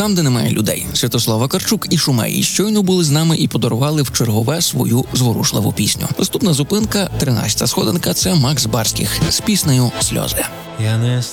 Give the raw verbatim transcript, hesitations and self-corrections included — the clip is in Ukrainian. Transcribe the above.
там, де немає людей. Святослава Карчук і Шумей щойно були з нами і подарували в чергове свою зворушливу пісню. Наступна зупинка, тринадцята сходинка, це Макс Барських з піснею «Сльози». Я не